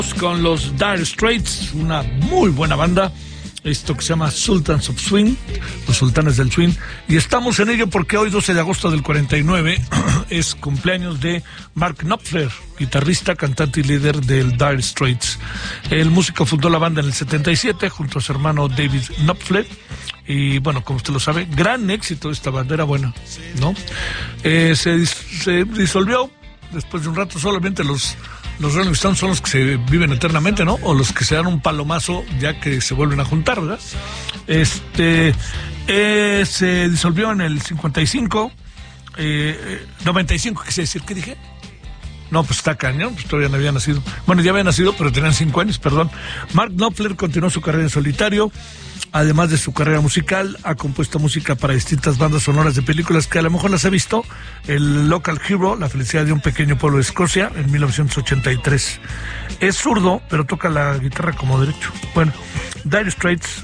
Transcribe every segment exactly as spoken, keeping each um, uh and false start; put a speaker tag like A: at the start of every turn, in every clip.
A: Con los Dire Straits, una muy buena banda, esto que se llama Sultans of Swing, los sultanes del swing, y estamos en ello porque hoy doce de agosto del cuarenta y nueve es cumpleaños de Mark Knopfler, guitarrista, cantante y líder del Dire Straits. El músico fundó la banda en el setenta y siete junto a su hermano David Knopfler, y bueno, como usted lo sabe, gran éxito de esta banda, era buena, ¿no? Eh, se, dis- se disolvió después de un rato. Solamente los Los Rolling Stones son los que se viven eternamente, ¿no? O los que se dan un palomazo ya que se vuelven a juntar, ¿verdad? Este, eh, se disolvió en el cincuenta y cinco, eh, noventa y cinco, quise decir, ¿qué dije? No, pues está cañón, pues todavía no había nacido. Bueno, ya había nacido, pero tenían cinco años, perdón. Mark Knopfler continuó su carrera en solitario. Además de su carrera musical, ha compuesto música para distintas bandas sonoras de películas que a lo mejor las he visto. El Local Hero, La felicidad de un pequeño pueblo de Escocia, en mil novecientos ochenta y tres. Es zurdo, pero toca la guitarra como derecho. Bueno, Dire Straits.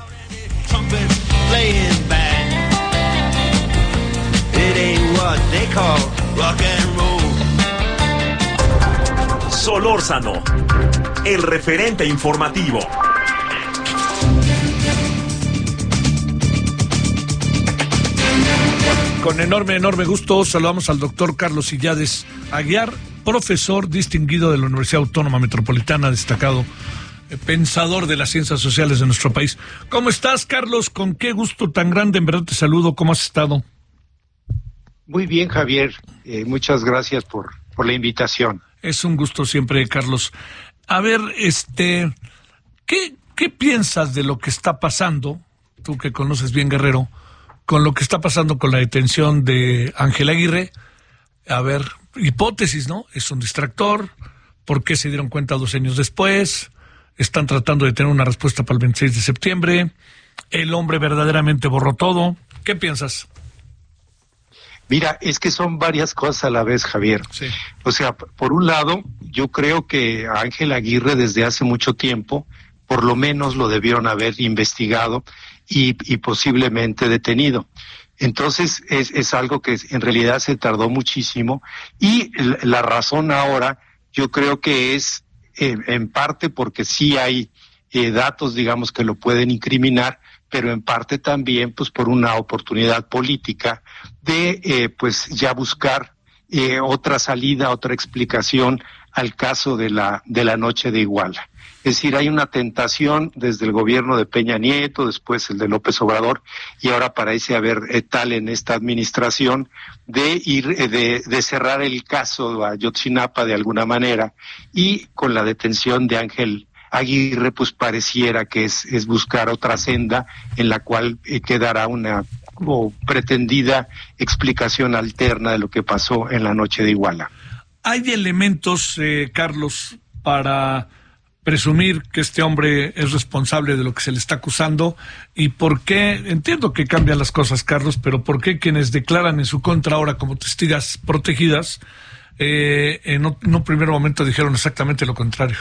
B: Solórzano, el referente informativo.
A: Con enorme, enorme gusto saludamos al doctor Carlos Illades Aguiar, profesor distinguido de la Universidad Autónoma Metropolitana, destacado eh, pensador de las ciencias sociales de nuestro país. ¿Cómo estás, Carlos? Con qué gusto tan grande, en verdad te saludo. ¿Cómo has estado?
C: Muy bien, Javier. Eh, muchas gracias por, por la invitación.
A: Es un gusto siempre, Carlos. A ver, este, ¿qué, qué piensas de lo que está pasando, tú que conoces bien Guerrero, con lo que está pasando con la detención de Ángel Aguirre? A ver, hipótesis, ¿no? Es un distractor. ¿Por qué se dieron cuenta dos años después? Están tratando de tener una respuesta para el veintiséis de septiembre. El hombre verdaderamente borró todo. ¿Qué piensas?
C: Mira, es que son varias cosas a la vez, Javier.
A: Sí.
C: O sea, por un lado, yo creo que a Ángel Aguirre desde hace mucho tiempo, por lo menos lo debieron haber investigado y, y posiblemente detenido. Entonces, es, es algo que en realidad se tardó muchísimo, y la razón ahora yo creo que es eh, en parte porque sí hay eh, datos, digamos, que lo pueden incriminar, pero en parte también pues por una oportunidad política de eh, pues ya buscar eh, otra salida, otra explicación al caso de la de la noche de Iguala. Es decir, hay una tentación desde el gobierno de Peña Nieto, después el de López Obrador, y ahora parece haber eh, tal en esta administración de ir, eh, de, de cerrar el caso a Ayotzinapa de alguna manera, y con la detención de Ángel Aguirre, pues pareciera que es, es buscar otra senda en la cual eh, quedará una o pretendida explicación alterna de lo que pasó en la noche de Iguala.
A: ¿Hay elementos, eh, Carlos, para presumir que este hombre es responsable de lo que se le está acusando? ¿Y por qué? Entiendo que cambian las cosas, Carlos, pero ¿por qué quienes declaran en su contra ahora como testigos protegidas eh, en, un, en un primer momento dijeron exactamente lo contrario?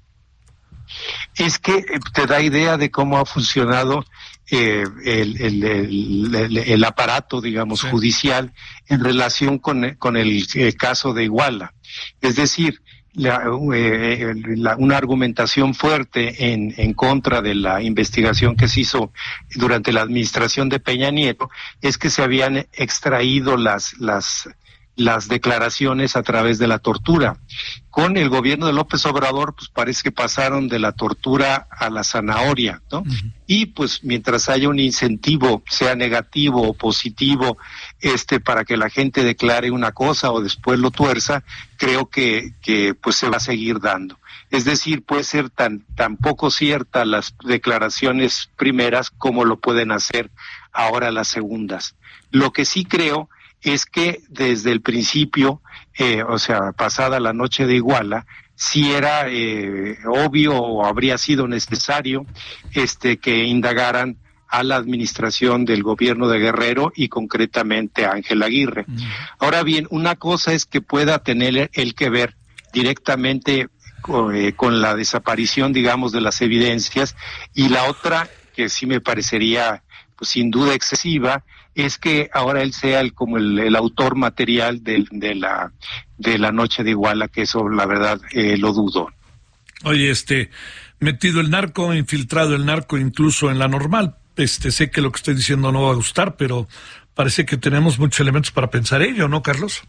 C: Es que te da idea de cómo ha funcionado eh, el, el, el, el, el aparato, digamos, sí, judicial en relación con, con el, el caso de Iguala. Es decir, la, eh, la, una argumentación fuerte en, en contra de la investigación que se hizo durante la administración de Peña Nieto es que se habían extraído las, las las declaraciones a través de la tortura. Con el gobierno de López Obrador, pues parece que pasaron de la tortura a la zanahoria, ¿no? Uh-huh. Y pues mientras haya un incentivo, sea negativo o positivo, este, para que la gente declare una cosa o después lo tuerza, creo que, que pues se va a seguir dando. Es decir, puede ser tan, tan poco cierta las declaraciones primeras como lo pueden hacer ahora las segundas. Lo que sí creo es que desde el principio, eh, o sea, pasada la noche de Iguala, sí era eh, obvio o habría sido necesario este que indagaran a la administración del gobierno de Guerrero y concretamente a Ángel Aguirre. Mm. Ahora bien, una cosa es que pueda tener el que ver directamente con, eh, con la desaparición, digamos, de las evidencias, y la otra, que sí me parecería pues, sin duda excesiva, es que ahora él sea el, como el, el autor material de, de la de la noche de Iguala, que eso la verdad eh, lo dudo.
A: Oye, este, metido el narco, infiltrado el narco incluso en la normal. Este, sé que lo que estoy diciendo no va a gustar, pero parece que tenemos muchos elementos para pensar ello, ¿no, Carlos?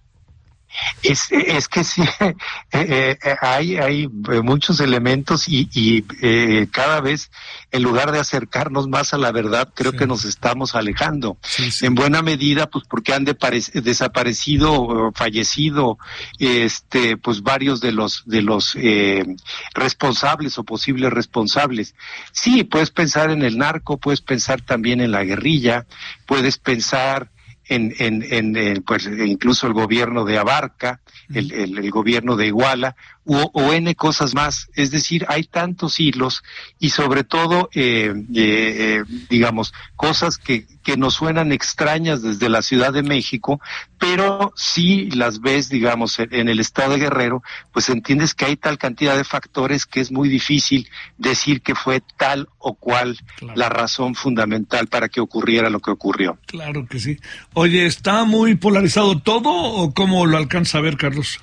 C: Es, es que sí, eh, eh, hay, hay muchos elementos y, y eh, cada vez, en lugar de acercarnos más a la verdad, creo sí. que nos estamos alejando. Sí, sí. En buena medida, pues porque han desaparecido o fallecido, este, pues varios de los de los eh, responsables o posibles responsables. Sí, puedes pensar en el narco, puedes pensar también en la guerrilla, puedes pensar En, en, en, en pues incluso el gobierno de Abarca, el, el, el gobierno de Iguala, o, o N cosas más. Es decir, hay tantos hilos y sobre todo, eh, eh, digamos, cosas que, que nos suenan extrañas desde la Ciudad de México, pero si las ves, digamos, en, en el estado de Guerrero, pues entiendes que hay tal cantidad de factores que es muy difícil decir que fue tal o cual claro. la razón fundamental para que ocurriera lo que ocurrió.
A: Claro que sí. Oye, ¿está muy polarizado todo o cómo lo alcanza a ver, Carlos?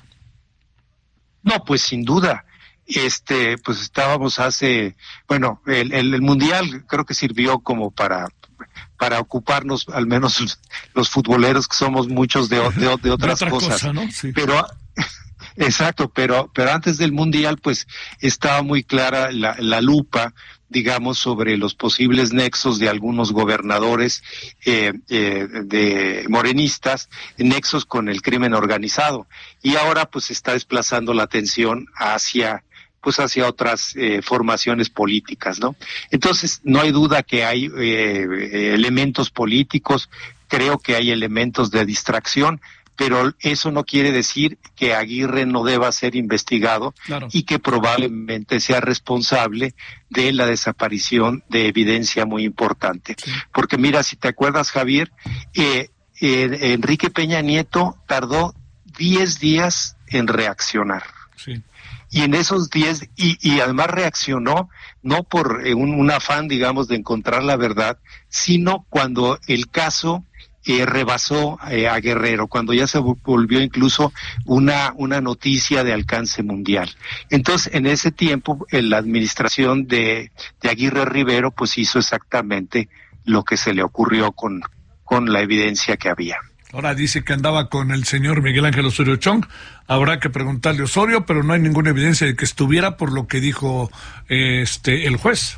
C: No, pues sin duda. Este, pues estábamos hace, bueno, el, el, el mundial creo que sirvió como para para ocuparnos, al menos los, los futboleros que somos muchos de, de, de otras de otra cosas. Cosa, ¿no? Sí. Pero exacto, pero pero antes del mundial pues estaba muy clara la, la lupa, digamos, sobre los posibles nexos de algunos gobernadores eh, eh, de morenistas, nexos con el crimen organizado. Y ahora pues se está desplazando la atención hacia pues hacia otras eh, formaciones políticas, ¿no? Entonces, no hay duda que hay eh, elementos políticos, creo que hay elementos de distracción, pero eso no quiere decir que Aguirre no deba ser investigado claro. y que probablemente sea responsable de la desaparición de evidencia muy importante. Sí. Porque mira, si te acuerdas, Javier, eh, eh, Enrique Peña Nieto tardó diez días en reaccionar. Sí. Y en esos diez, y, y además reaccionó no por eh, un, un afán, digamos, de encontrar la verdad, sino cuando el caso Eh, rebasó eh, a Guerrero, cuando ya se volvió incluso una una noticia de alcance mundial. Entonces, en ese tiempo, en la administración de, de Aguirre Rivero, pues hizo exactamente lo que se le ocurrió con, con la evidencia que había.
A: Ahora dice que andaba con el señor Miguel Ángel Osorio Chong. Habrá que preguntarle a Osorio, pero no hay ninguna evidencia de que estuviera por lo que dijo eh, este el juez.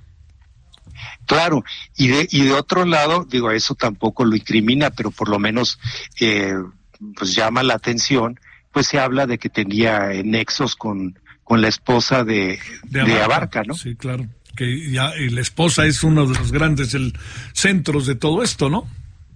C: Claro, y de y de otro lado, digo, eso tampoco lo incrimina, pero por lo menos eh, pues llama la atención, pues se habla de que tenía nexos con con la esposa de, de, Abarca, de Abarca, ¿no?
A: Sí, claro, que ya y la esposa es uno de los grandes el, centros de todo esto, ¿no?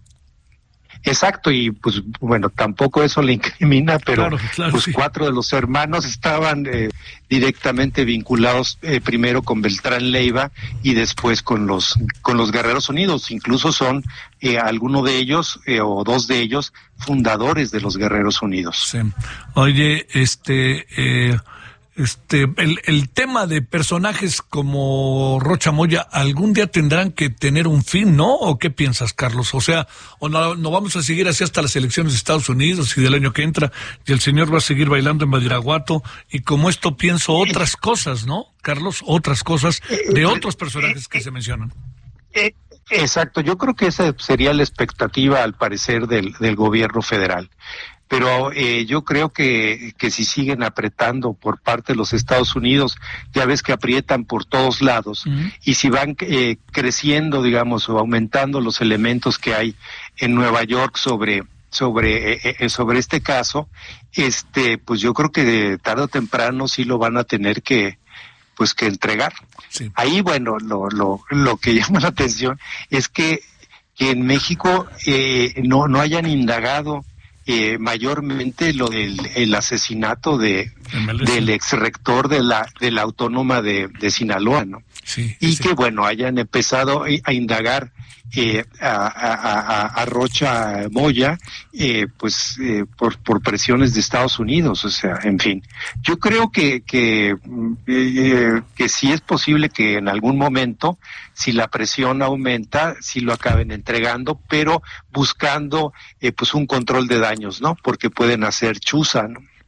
C: Exacto, y pues bueno, tampoco eso le incrimina, pero claro, claro, pues sí. cuatro de los hermanos estaban eh, directamente vinculados eh, primero con Beltrán Leiva y después con los con los Guerreros Unidos, incluso son eh, alguno de ellos eh, o dos de ellos fundadores de los Guerreros Unidos.
A: Sí. Oye, este eh... Este, el, el tema de personajes como Rocha Moya, ¿algún día tendrán que tener un fin, no? ¿O qué piensas, Carlos? O sea, ¿o no, no vamos a seguir así hasta las elecciones de Estados Unidos y del año que entra, y el señor va a seguir bailando en Badiraguato? Y como esto pienso otras cosas, ¿no, Carlos? Otras cosas de otros personajes que se mencionan.
C: Exacto, yo creo que esa sería la expectativa, al parecer, del, del gobierno federal. Pero eh, yo creo que, que si siguen apretando por parte de los Estados Unidos, ya ves que aprietan por todos lados, uh-huh. y si van eh, creciendo, digamos, o aumentando los elementos que hay en Nueva York sobre sobre eh, eh, sobre este caso, este, pues yo creo que tarde o temprano sí lo van a tener que, pues que entregar. Sí. Ahí, bueno, lo lo lo que llama la atención es que que en México eh, no no hayan indagado Eh, mayormente lo del el asesinato de del ex rector de la de la Autónoma de, de Sinaloa, ¿no? Sí, y sí. que bueno hayan empezado a indagar eh, a, a, a, a Rocha Moya, eh, pues eh, por por presiones de Estados Unidos, o sea, en fin, yo creo que que eh, que sí es posible que en algún momento, si la presión aumenta, sí lo acaben entregando, pero buscando eh, pues un control de daños, ¿no? Porque pueden hacer chuza, ¿no?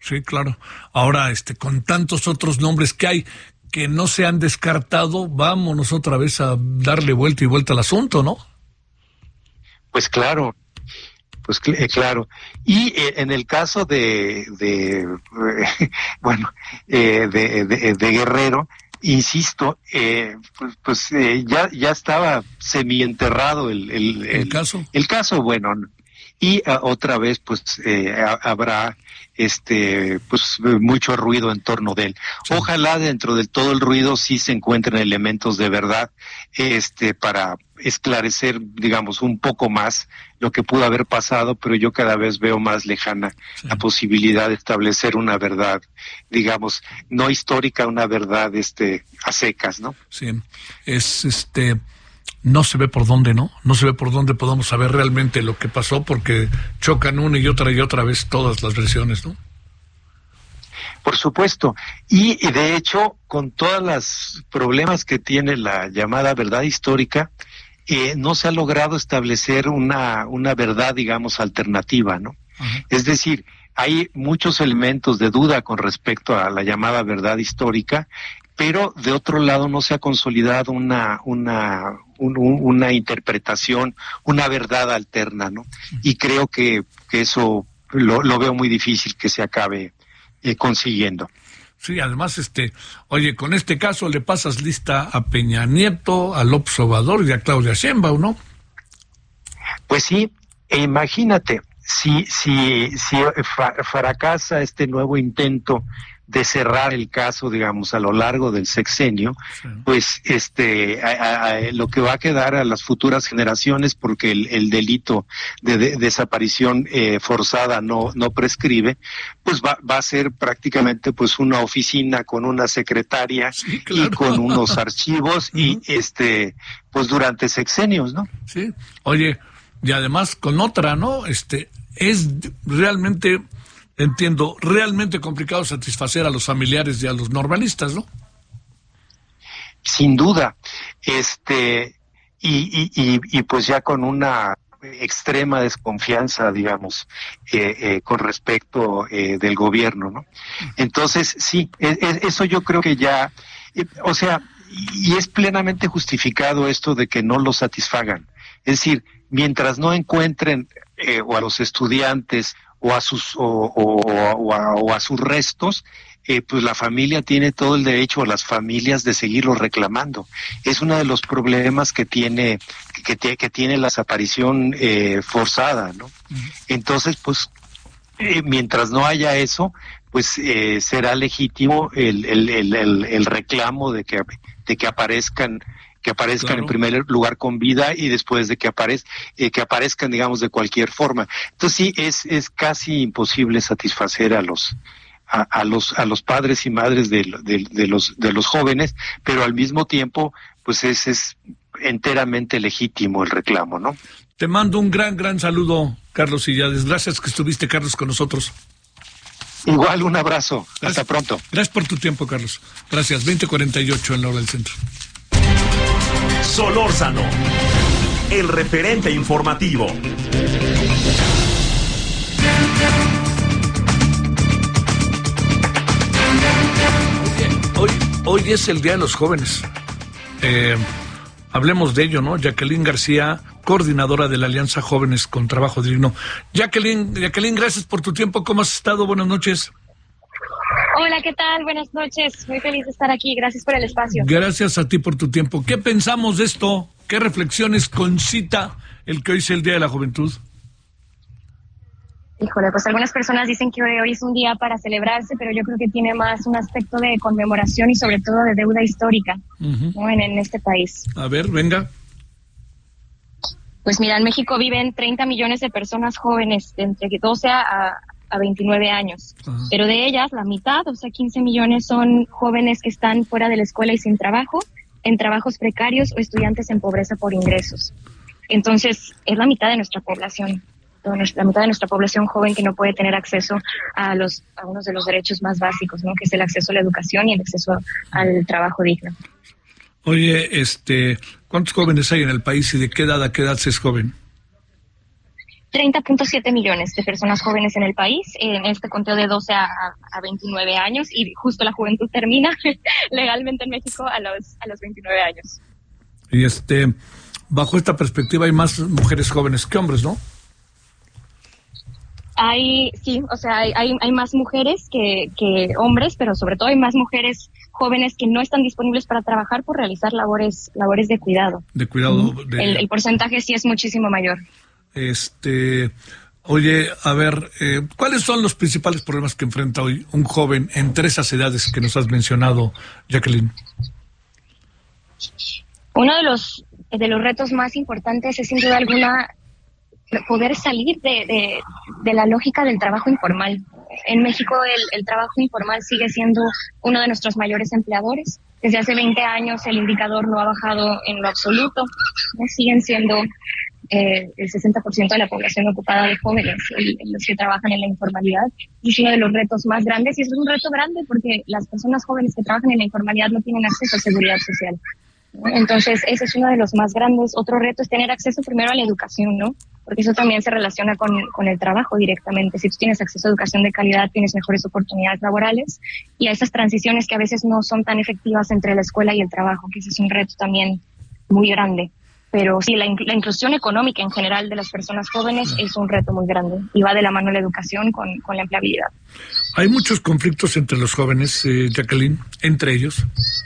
A: Sí, claro. Ahora, este, con tantos otros nombres que hay que no se han descartado, vámonos otra vez a darle vuelta y vuelta al asunto, ¿no?
C: Pues claro, pues cl- eh, claro. Y eh, en el caso de, de eh, bueno, eh, de, de, de Guerrero, insisto, eh, pues, pues eh, ya ya estaba semienterrado el el,
A: el, el caso.
C: El caso, bueno, y uh, otra vez, pues eh, ha, habrá este pues mucho ruido en torno de él. Sí. Ojalá dentro de todo el ruido sí se encuentren elementos de verdad, este, para esclarecer, digamos, un poco más lo que pudo haber pasado, pero yo cada vez veo más lejana sí. la posibilidad de establecer una verdad, digamos, no histórica, una verdad, este, a secas, ¿no?
A: Sí, es, este, no se ve por dónde, ¿no? No se ve por dónde podamos saber realmente lo que pasó, porque chocan una y otra y otra vez todas las versiones, ¿no?
C: Por supuesto, y de hecho, con todos los problemas que tiene la llamada verdad histórica, eh, no se ha logrado establecer una, una verdad, digamos, alternativa, ¿no? Uh-huh. Es decir, hay muchos elementos de duda con respecto a la llamada verdad histórica, pero de otro lado no se ha consolidado una, una, un, un, una interpretación, una verdad alterna, ¿no? Uh-huh. Y creo que, que eso lo, lo veo muy difícil que se acabe eh, consiguiendo.
A: Sí, además, este, oye, con este caso le pasas lista a Peña Nieto, a López Obrador y a Claudia Sheinbaum, ¿no?
C: Pues sí, e imagínate, si, si, si fra- fracasa este nuevo intento de cerrar el caso, digamos, a lo largo del sexenio, sí. pues este a, a, lo que va a quedar a las futuras generaciones, porque el, el delito de, de desaparición eh, forzada no no prescribe, pues va va a ser prácticamente pues una oficina con una secretaria
A: sí, claro.
C: y con unos archivos uh-huh. y este pues durante sexenios, ¿no?
A: Sí. Oye, y además con otra, ¿no? Este es realmente Entiendo, realmente complicado satisfacer a los familiares y a los normalistas, ¿no?
C: Sin duda, este, y, y, y, y pues ya con una extrema desconfianza, digamos, eh, eh, con respecto eh, del gobierno, ¿no? Entonces, sí, es, es, eso yo creo que ya, eh, o sea, y es plenamente justificado esto de que no lo satisfagan. Es decir, mientras no encuentren eh, o a los estudiantes o a sus o, o, o, a, o a sus restos, eh, pues la familia tiene todo el derecho, a las familias, de seguirlo reclamando. Es uno de los problemas que tiene que, que, que tiene la desaparición eh, forzada, ¿no? Uh-huh. Entonces, pues, eh, mientras no haya eso, pues eh, será legítimo el, el, el, el, el reclamo de que de que aparezcan que aparezcan claro. en primer lugar con vida y después de que aparez, eh, que aparezcan, digamos, de cualquier forma. Entonces sí, es es casi imposible satisfacer a los a, a los a los padres y madres de, de, de los de los jóvenes, pero al mismo tiempo, pues es es enteramente legítimo el reclamo, ¿no?
A: Te mando un gran gran saludo, Carlos Illades. Gracias que estuviste, Carlos, con nosotros.
C: Igual, un abrazo.
A: Gracias.
C: Hasta pronto.
A: Gracias por tu tiempo, Carlos. Gracias. veinte cuarenta y ocho en la hora del centro.
B: Solórzano, el referente informativo.
A: Hoy, hoy es el Día de los Jóvenes. Eh, hablemos de ello, ¿no? Jacqueline García, coordinadora de la Alianza Jóvenes con Trabajo Digno. Jacqueline, Jacqueline, gracias por tu tiempo. ¿Cómo has estado? Buenas noches.
D: Hola, ¿qué tal? Buenas noches. Muy feliz de estar aquí. Gracias por el espacio.
A: Gracias a ti por tu tiempo. ¿Qué pensamos de esto? ¿Qué reflexiones concita el que hoy es el Día de la Juventud?
D: Híjole, pues algunas personas dicen que hoy es un día para celebrarse, pero yo creo que tiene más un aspecto de conmemoración y sobre todo de deuda histórica, uh-huh. ¿no? en, en este país.
A: A ver, venga.
D: Pues mira, en México viven treinta millones de personas jóvenes de entre doce a... a veintinueve años, uh-huh. pero de ellas la mitad, o sea, quince millones son jóvenes que están fuera de la escuela y sin trabajo, en trabajos precarios o estudiantes en pobreza por ingresos. Entonces, es la mitad de nuestra población, la mitad de nuestra población joven que no puede tener acceso a los a uno de los derechos más básicos, ¿no? Que es el acceso a la educación y el acceso al trabajo digno.
A: Oye, este, ¿cuántos jóvenes hay en el país y de qué edad a qué edad se es joven?
D: treinta punto siete millones de personas jóvenes en el país, en este conteo de doce a, a veintinueve años, y justo la juventud termina legalmente en México a los, a los veintinueve años.
A: Y este, bajo esta perspectiva hay más mujeres jóvenes que hombres, ¿no?
D: Hay, sí, o sea, hay, hay, hay más mujeres que, que hombres, pero sobre todo hay más mujeres jóvenes que no están disponibles para trabajar por realizar labores, labores de cuidado.
A: De cuidado. De...
D: El, el porcentaje sí es muchísimo mayor.
A: Este, oye, a ver, eh, ¿cuáles son los principales problemas que enfrenta hoy un joven entre esas edades que nos has mencionado, Jacqueline?
D: Uno de los de los retos más importantes es sin duda alguna poder salir de, de, de la lógica del trabajo informal. En México el, el trabajo informal sigue siendo uno de nuestros mayores empleadores. Desde hace veinte años el indicador no ha bajado en lo absoluto. Siguen siendo eh, el sesenta por ciento de la población ocupada de jóvenes, el, los que trabajan en la informalidad. Es uno de los retos más grandes, y es un reto grande porque las personas jóvenes que trabajan en la informalidad no tienen acceso a seguridad social. Entonces, ese es uno de los más grandes. Otro reto es tener acceso primero a la educación, ¿no? Porque eso también se relaciona con, con el trabajo directamente. Si tú tienes acceso a educación de calidad, tienes mejores oportunidades laborales, y a esas transiciones que a veces no son tan efectivas entre la escuela y el trabajo, que ese es un reto también muy grande. Pero sí, la, la inclusión económica en general de las personas jóvenes es un reto muy grande, y va de la mano la educación con, con la empleabilidad.
A: Hay muchos conflictos entre los jóvenes, eh, Jacqueline, entre ellos.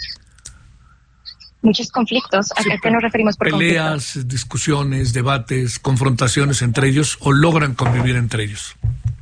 D: Muchos conflictos. ¿A sí, qué nos referimos por
A: peleas,
D: conflictos?
A: Discusiones, debates, confrontaciones entre ellos, o logran convivir entre ellos?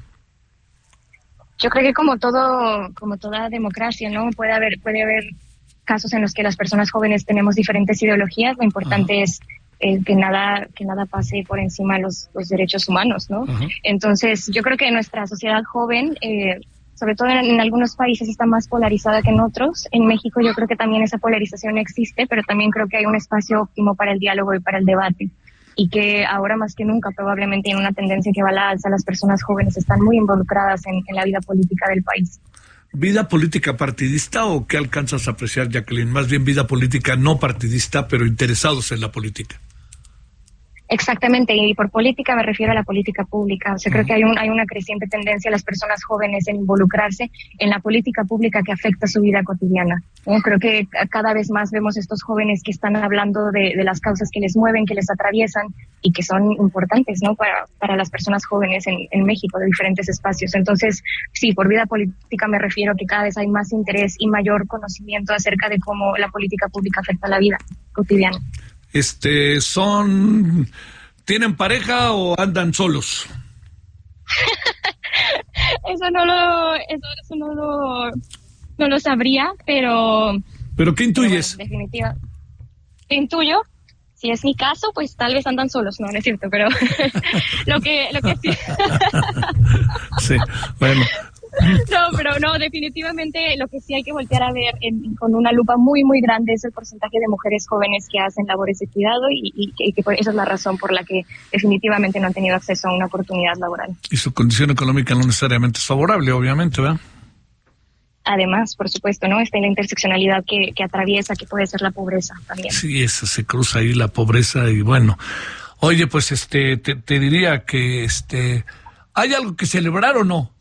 D: Yo creo que como todo, como toda democracia, ¿no? Puede haber, puede haber casos en los que las personas jóvenes tenemos diferentes ideologías. Lo importante Ajá. es eh, que nada, que nada pase por encima de los, los derechos humanos, ¿no? Ajá. Entonces, yo creo que nuestra sociedad joven, eh, sobre todo en, en algunos países, está más polarizada que en otros. En México yo creo que también esa polarización existe, pero también creo que hay un espacio óptimo para el diálogo y para el debate, y que ahora más que nunca probablemente en una tendencia que va a la alza, las personas jóvenes están muy involucradas en, en la vida política del país.
A: ¿Vida política partidista o qué alcanzas a apreciar, Jacqueline? Más bien vida política no partidista, pero interesados en la política.
D: Exactamente, y por política me refiero a la política pública. O sea, uh-huh. creo que hay, un, hay una creciente tendencia de las personas jóvenes en involucrarse en la política pública que afecta su vida cotidiana, ¿no? Creo que cada vez más vemos estos jóvenes que están hablando de, de las causas que les mueven, que les atraviesan y que son importantes, ¿no? Para, para las personas jóvenes en, en México, de diferentes espacios. Entonces, sí, por vida política me refiero a que cada vez hay más interés y mayor conocimiento acerca de cómo la política pública afecta la vida cotidiana.
A: Este, son, ¿tienen pareja o andan solos?
D: eso no lo, eso, eso no lo, no lo sabría, pero.
A: ¿Pero qué intuyes?
D: Bueno, definitiva. ¿Qué intuyo? Si es mi caso, pues tal vez andan solos, no, no es cierto, pero lo que, lo que sí.
A: Sí, bueno.
D: No, pero no, definitivamente lo que sí hay que voltear a ver en, con una lupa muy, muy grande es el porcentaje de mujeres jóvenes que hacen labores de cuidado, y, y, y que esa es la razón por la que definitivamente no han tenido acceso a una oportunidad laboral.
A: Y su condición económica no necesariamente es favorable, obviamente, ¿verdad?
D: Además, por supuesto, ¿no? Está la interseccionalidad que, que atraviesa, que puede ser la pobreza también.
A: Sí, eso se cruza ahí, la pobreza, y bueno. Oye, pues este, te, te diría que este, ¿hay algo que celebrar o no?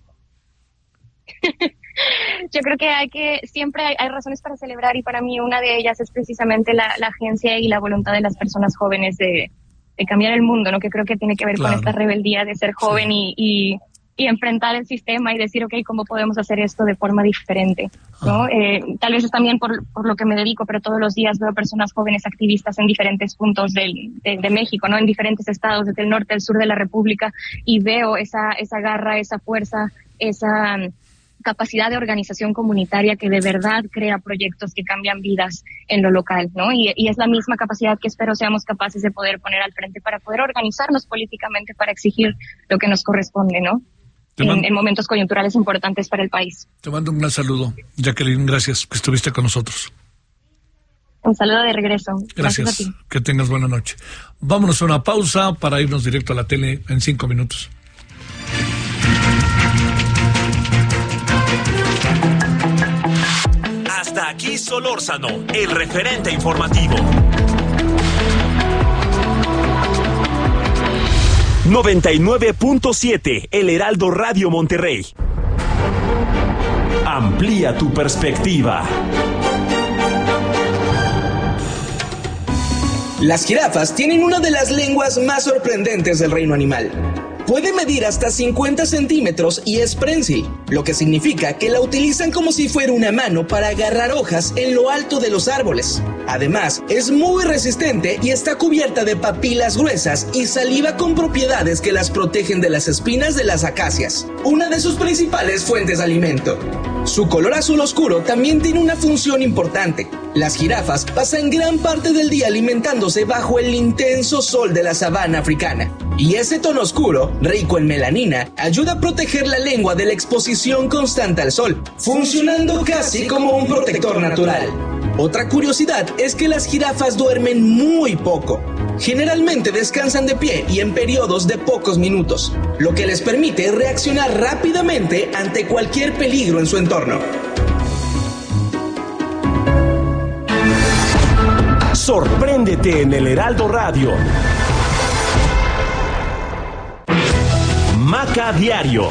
D: Yo creo que hay que, siempre hay, hay razones para celebrar, y para mí una de ellas es precisamente la, la agencia y la voluntad de las personas jóvenes de, de cambiar el mundo, ¿no? Que creo que tiene que ver claro. con esta rebeldía de ser joven sí. y, y, y enfrentar el sistema y decir, ok, ¿cómo podemos hacer esto de forma diferente? ¿No? Eh, tal vez es también por, por lo que me dedico, pero todos los días veo personas jóvenes activistas en diferentes puntos del, de, de México, ¿no? En diferentes estados, desde el norte al sur de la República, y veo esa, esa garra, esa fuerza, esa capacidad de organización comunitaria que de verdad crea proyectos que cambian vidas en lo local, ¿no? Y, y es la misma capacidad que espero seamos capaces de poder poner al frente para poder organizarnos políticamente para exigir lo que nos corresponde, ¿no? En, en momentos coyunturales importantes para el país.
A: Te mando un gran saludo, Jacqueline, gracias que estuviste con nosotros.
D: Un saludo de regreso.
A: Gracias, gracias a ti. Que tengas buena noche. Vámonos a una pausa para irnos directo a la tele en cinco minutos.
B: Hasta aquí Solórzano, el referente informativo. noventa y nueve punto siete El Heraldo Radio Monterrey. Amplía tu perspectiva.
E: Las jirafas tienen una de las lenguas más sorprendentes del reino animal. Puede medir hasta cincuenta centímetros y es prensil, lo que significa que la utilizan como si fuera una mano para agarrar hojas en lo alto de los árboles. Además, es muy resistente y está cubierta de papilas gruesas y saliva con propiedades que las protegen de las espinas de las acacias, una de sus principales fuentes de alimento. Su color azul oscuro también tiene una función importante. Las jirafas pasan gran parte del día alimentándose bajo el intenso sol de la sabana africana. Y ese tono oscuro, rico en melanina, ayuda a proteger la lengua de la exposición constante al sol, funcionando casi como un protector natural. Otra curiosidad es que las jirafas duermen muy poco. Generalmente descansan de pie y en periodos de pocos minutos, lo que les permite reaccionar rápidamente ante cualquier peligro en su entorno.
B: Sorpréndete en el Heraldo Radio. Maca Diario.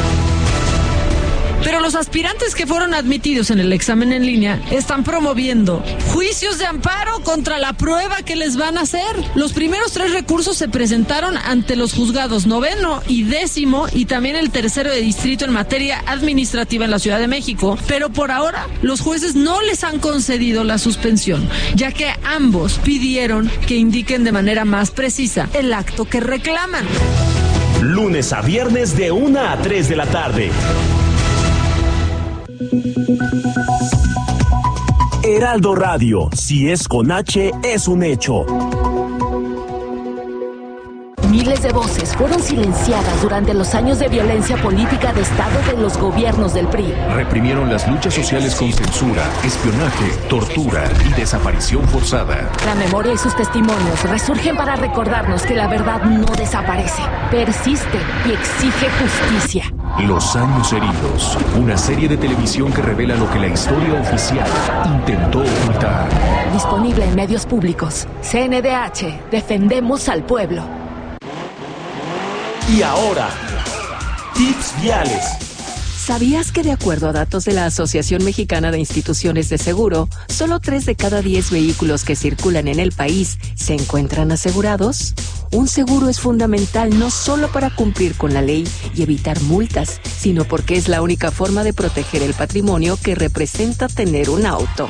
F: Pero los aspirantes que fueron admitidos en el examen en línea están promoviendo juicios de amparo contra la prueba que les van a hacer. Los primeros tres recursos se presentaron ante los juzgados noveno y décimo y también el tercero de distrito en materia administrativa en la Ciudad de México. Pero por ahora los jueces no les han concedido la suspensión, ya que ambos pidieron que indiquen de manera más precisa el acto que reclaman.
B: Lunes a viernes de una a tres de la tarde. Heraldo Radio, si es con H, es un hecho.
G: Miles de voces fueron silenciadas durante los años de violencia política de Estado de los gobiernos del P R I.
H: Reprimieron las luchas sociales con censura, espionaje, tortura y desaparición forzada.
G: La memoria y sus testimonios resurgen para recordarnos que la verdad no desaparece, persiste y exige justicia.
H: Los años heridos, una serie de televisión que revela lo que la historia oficial intentó ocultar.
G: Disponible en medios públicos. C N D H, defendemos al pueblo.
B: Y ahora, tips viales.
I: ¿Sabías que de acuerdo a datos de la Asociación Mexicana de Instituciones de Seguro, solo tres de cada diez vehículos que circulan en el país se encuentran asegurados? Un seguro es fundamental no solo para cumplir con la ley y evitar multas, sino porque es la única forma de proteger el patrimonio que representa tener un auto.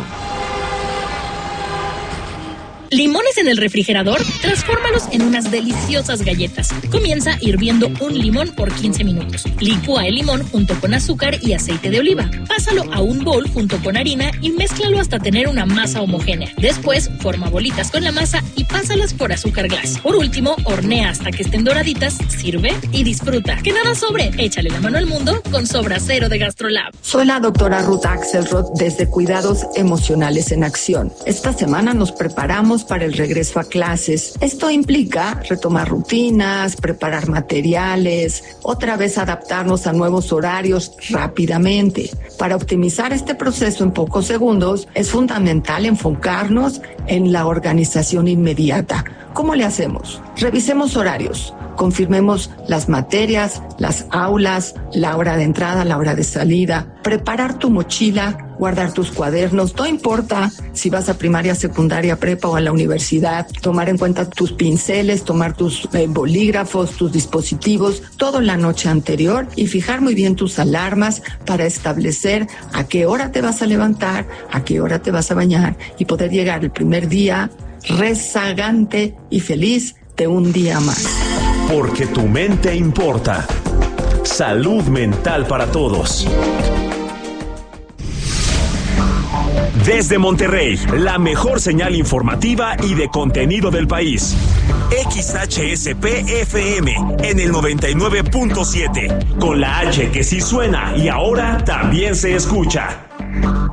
J: ¿Limones en el refrigerador? Transfórmalos en unas deliciosas galletas. Comienza hirviendo un limón por quince minutos. Licúa el limón junto con azúcar y aceite de oliva. Pásalo a un bol junto con harina y mézclalo hasta tener una masa homogénea. Después, forma bolitas con la masa y pásalas por azúcar glass. Por último, hornea hasta que estén doraditas, sirve y disfruta. Que nada sobre, échale la mano al mundo con Sobra Cero de GastroLab.
K: Soy la doctora Ruth Axelrod desde Cuidados Emocionales en Acción. Esta semana nos preparamos para el regreso a clases. Esto implica retomar rutinas, preparar materiales, otra vez adaptarnos a nuevos horarios rápidamente. Para optimizar este proceso en pocos segundos, es fundamental enfocarnos en la organización inmediata. ¿Cómo le hacemos? Revisemos horarios. Confirmemos las materias, las aulas, la hora de entrada, la hora de salida, preparar tu mochila, guardar tus cuadernos, no importa si vas a primaria, secundaria, prepa o a la universidad, tomar en cuenta tus pinceles, tomar tus eh, bolígrafos, tus dispositivos, todo la noche anterior y fijar muy bien tus alarmas para establecer a qué hora te vas a levantar, a qué hora te vas a bañar y poder llegar el primer día rezagante y feliz de un día más.
B: Porque tu mente importa. Salud mental para todos. Desde Monterrey, la mejor señal informativa y de contenido del país. X H S P F M en el noventa y nueve punto siete. Con la H que sí suena y ahora también se escucha.